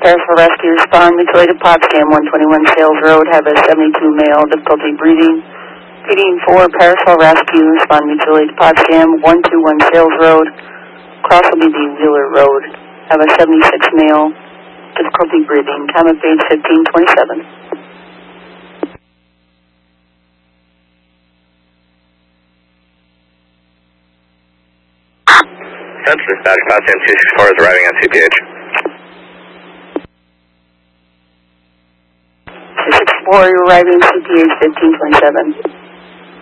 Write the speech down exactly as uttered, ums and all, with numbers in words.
Paris Rescue, respond, mutilated Potsdam, one twenty-one Sales Road, have a seventy-two male, difficulty breathing. Feeding four, Parasol Rescue, respond, mutilated Potsdam, one twenty-one Sales Road, cross will be the Wheeler Road, have a seventy-six male, difficulty breathing, time of page fifteen twenty-seven. Sensor static Potsdam two sixty-four is arriving on C P H. two sixty-four, you're arriving C P H fifteen twenty-seven.